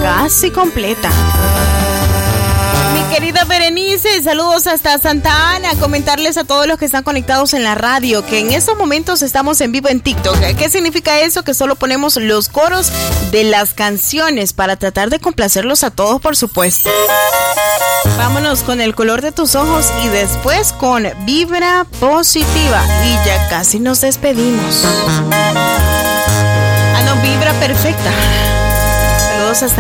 casi completa. Mi querida Berenice, saludos hasta Santa Ana. Comentarles a todos los que están conectados en la radio que en estos momentos estamos en vivo en TikTok. ¿Qué significa eso? Que solo ponemos los coros de las canciones para tratar de complacerlos a todos, por supuesto. Vámonos con El color de tus ojos y después con Vibra Positiva. Y ya casi nos despedimos. No, Vibra Perfecta. Saludos hasta